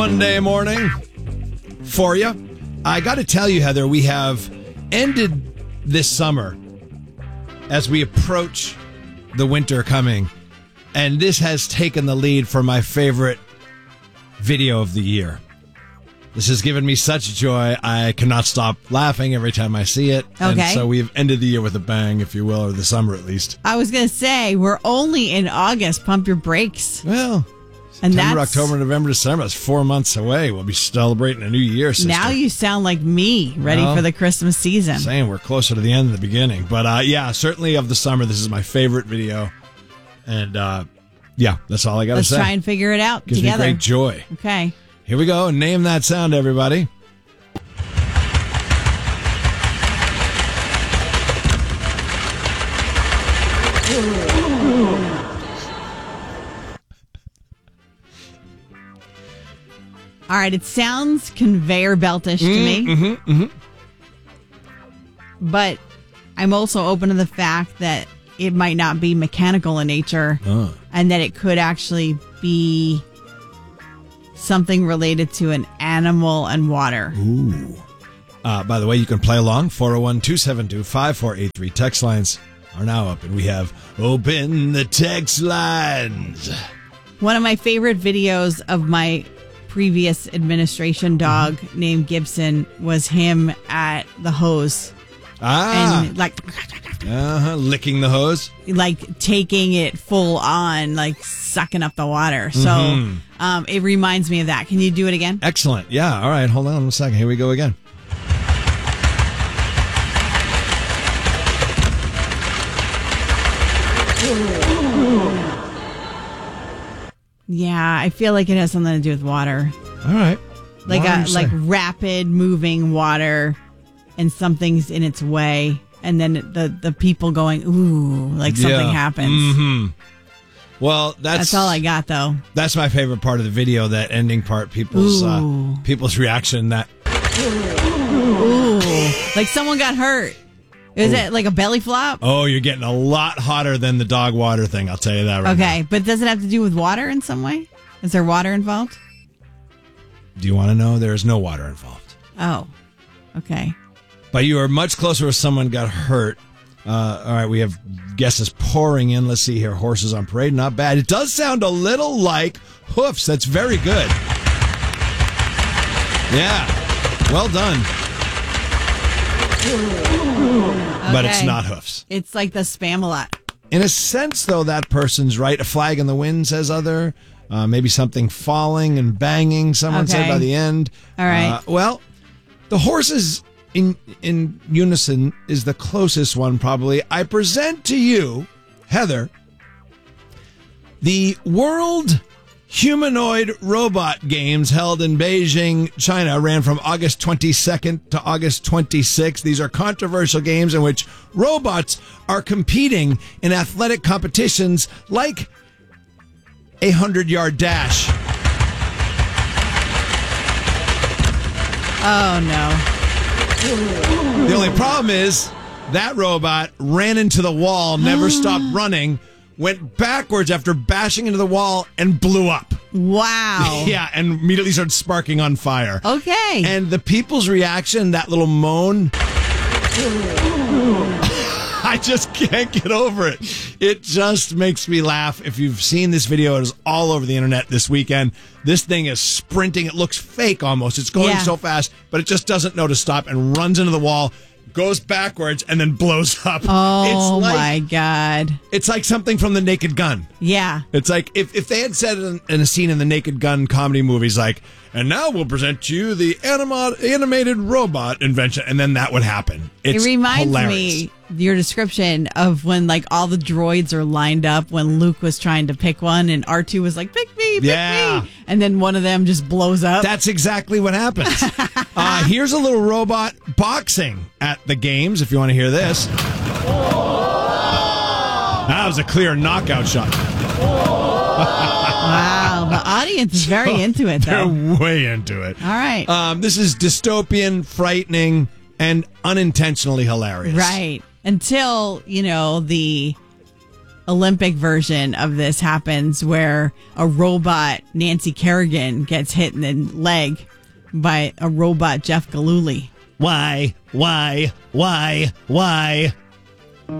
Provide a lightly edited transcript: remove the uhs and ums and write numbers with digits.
Monday morning for you. I got to tell you, Heather, we have ended this summer as we approach the winter coming, and this has taken the lead for my favorite video of the year. This has given me such joy. I cannot stop laughing every time I see it. Okay. And so we've ended the year with a bang, if you will, or the summer at least. I was going to say, we're only in August. Pump your brakes. Well, And September, that's, October, November, December. That's 4 months away. We'll be celebrating a new year, sister. now you sound like me, ready for the Christmas season. Saying we're closer to the end than the beginning. But yeah, certainly of the summer, this is my favorite video. And yeah, that's all I got to say. Let's try and figure it out Gives together. me great joy. Okay. Here we go. Name that sound, everybody. All right. It sounds conveyor beltish to me. But I'm also open to the fact that it might not be mechanical in nature and that it could actually be something related to an animal and water. Ooh. By the way, you can play along. 401-272-5483. Text lines are now open. We have open the text lines. One of my favorite videos of my previous administration dog named Gibson was him at the hose. And licking the hose. like taking it full on, like sucking up the water. So it reminds me of that. Can you do it again? Excellent. Yeah. All right. Hold on a second. Here we go again. Yeah, I feel like it has something to do with water. All right. Like Water, like rapid moving water and something's in its way. And then the people going, ooh, like something happens. Mm-hmm. Well, That's all I got, though. That's my favorite part of the video, that ending part, people's reaction. That Ooh, like someone got hurt. Is it like a belly flop? oh, you're getting a lot hotter than the dog water thing. I'll tell you that right now. Okay, but does it have to do with water in some way? Is there water involved? Do you want to know? There is no water involved. Oh, okay. But you are much closer if someone got hurt. All right, we have guesses pouring in. Let's see here. Horses on parade, not bad. It does sound a little like hoofs. That's very good. Yeah, well done. But it's Okay. not hoofs. It's like the Spam-A-Lot. In a sense, though, that person's right. A flag in the wind says other. Maybe something falling and banging, someone said Okay. by the end. All right. Well, the horses in unison is the closest one, probably. I present to you, Heather, the World Humanoid Robot Games held in Beijing, China, ran from August 22nd to August 26th. These are controversial games in which robots are competing in athletic competitions like a 100-yard dash. Oh, no. The only problem is that robot ran into the wall, never stopped running, went backwards after bashing into the wall, and blew up. Wow. Yeah, and immediately started sparking on fire. Okay. And the people's reaction, that little moan, I just can't get over it. It just makes me laugh. If you've seen this video, it is all over the internet this weekend. This thing is sprinting. It looks fake almost. It's going so fast, but it just doesn't know to stop and runs into the wall, goes backwards, and then blows up. Oh, my God. It's like something from The Naked Gun. Yeah. It's like if they had said in a scene in the Naked Gun comedy movies, like, and now we'll present to you the animated robot invention, and then that would happen. It's it reminds hilarious. me, your description of when like all the droids are lined up when Luke was trying to pick one and R2 was like, pick me, me. And then one of them just blows up. That's exactly what happens. Here's a little robot boxing at the games, if you want to hear this. That was a clear knockout shot. Wow, the audience is very into it, though. They're way into it. All right. This is dystopian, frightening, and unintentionally hilarious. Right. Until, the Olympic version of this happens where a robot Nancy Kerrigan gets hit in the leg by a robot Jeff Gillooly. Why?